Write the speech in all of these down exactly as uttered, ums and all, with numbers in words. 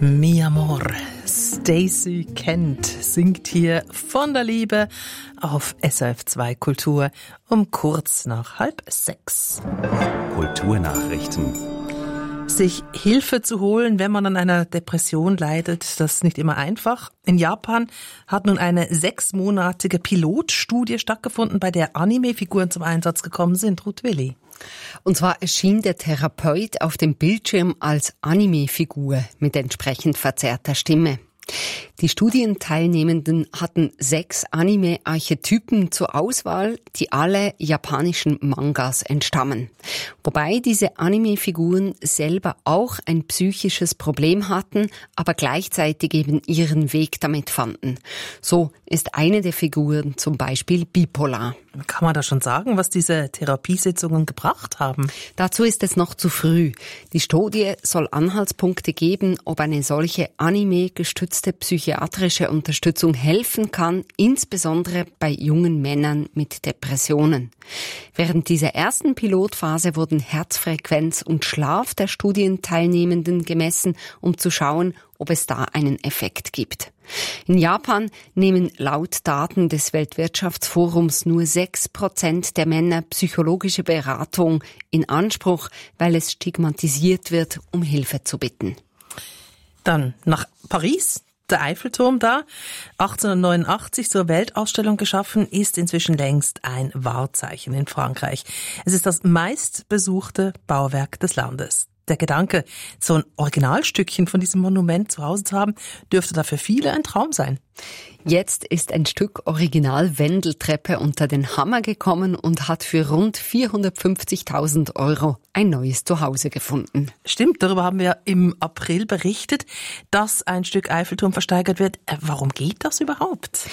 Mi Amor, Stacey Kent singt hier von der Liebe auf S R F zwei Kultur um kurz nach halb sechs. Kulturnachrichten. Sich Hilfe zu holen, wenn man an einer Depression leidet, das ist nicht immer einfach. In Japan hat nun eine sechsmonatige Pilotstudie stattgefunden, bei der Anime-Figuren zum Einsatz gekommen sind. Ruth Willi. Und zwar erschien der Therapeut auf dem Bildschirm als Anime-Figur mit entsprechend verzerrter Stimme. Die Studienteilnehmenden hatten sechs Anime-Archetypen zur Auswahl, die alle japanischen Mangas entstammen. Wobei diese Anime-Figuren selber auch ein psychisches Problem hatten, aber gleichzeitig eben ihren Weg damit fanden. So ist eine der Figuren zum Beispiel bipolar. Kann man da schon sagen, was diese Therapiesitzungen gebracht haben? Dazu ist es noch zu früh. Die Studie soll Anhaltspunkte geben, ob eine solche Anime-gestützte psychiatrische Unterstützung helfen kann, insbesondere bei jungen Männern mit Depressionen. Während dieser ersten Pilotphase wurden Herzfrequenz und Schlaf der Studienteilnehmenden gemessen, um zu schauen, ob es da einen Effekt gibt. In Japan nehmen laut Daten des Weltwirtschaftsforums nur sechs Prozent der Männer psychologische Beratung in Anspruch, weil es stigmatisiert wird, um Hilfe zu bitten. Dann nach Paris. Der Eiffelturm da, achtzehnhundertneunundachtzig zur Weltausstellung geschaffen, ist inzwischen längst ein Wahrzeichen in Frankreich. Es ist das meistbesuchte Bauwerk des Landes. Der Gedanke, so ein Originalstückchen von diesem Monument zu Hause zu haben, dürfte da für viele ein Traum sein. Jetzt ist ein Stück Original-Wendeltreppe unter den Hammer gekommen und hat für rund vierhundertfünfzigtausend Euro ein neues Zuhause gefunden. Stimmt, darüber haben wir im April berichtet, dass ein Stück Eiffelturm versteigert wird. Warum geht das überhaupt?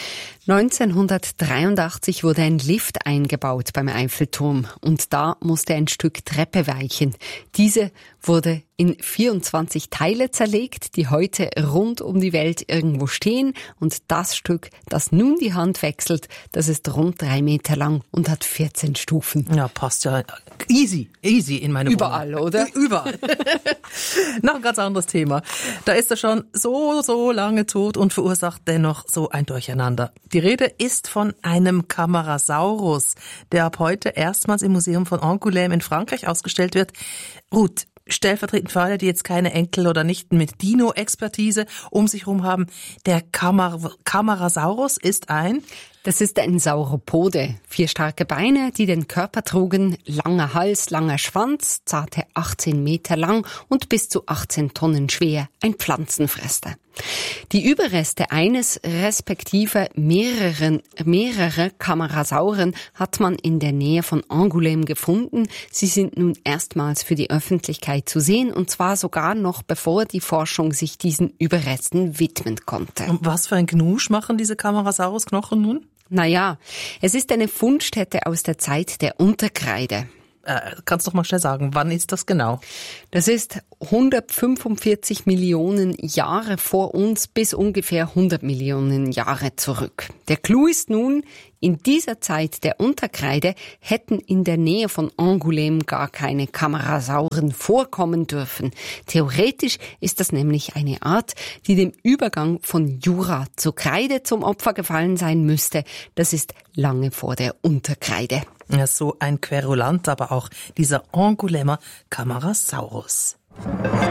neunzehnhundertdreiundachtzig wurde ein Lift eingebaut beim Eiffelturm und da musste ein Stück Treppe weichen. Diese wurde in vierundzwanzig Teile zerlegt, die heute rund um die Welt irgendwo stehen. Und das Stück, das nun die Hand wechselt, das ist rund drei Meter lang und hat vierzehn Stufen. Ja, passt ja easy, easy in meine Überall, Wohnung. oder? Überall. Noch ein ganz anderes Thema. Da ist er schon so, so lange tot und verursacht dennoch so ein Durcheinander. Die Rede ist von einem Camarasaurus, der ab heute erstmals im Museum von Angoulême in Frankreich ausgestellt wird. Ruth, stellvertretend für alle, die jetzt keine Enkel oder Nichten mit Dino-Expertise um sich herum haben, der Camar- Camarasaurus ist ein... Das ist ein Sauropode. Vier starke Beine, die den Körper trugen, langer Hals, langer Schwanz, zarte achtzehn Meter lang und bis zu achtzehn Tonnen schwer, ein Pflanzenfresser. Die Überreste eines respektive mehreren, mehrere Camarasauren hat man in der Nähe von Angoulême gefunden. Sie sind nun erstmals für die Öffentlichkeit zu sehen und zwar sogar noch bevor die Forschung sich diesen Überresten widmen konnte. Und was für ein Gnusch machen diese Camarasaurus-Knochen nun? Naja, es ist eine Fundstätte aus der Zeit der Unterkreide. Äh, kannst doch mal schnell sagen, wann ist das genau? Das ist hundertfünfundvierzig Millionen Jahre vor uns bis ungefähr hundert Millionen Jahre zurück. Der Clou ist nun, in dieser Zeit der Unterkreide hätten in der Nähe von Angoulême gar keine Camarasauren vorkommen dürfen. Theoretisch ist das nämlich eine Art, die dem Übergang von Jura zur Kreide zum Opfer gefallen sein müsste. Das ist lange vor der Unterkreide. Ja, so ein Querulant, aber auch dieser Angoulêmer Camarasaurus.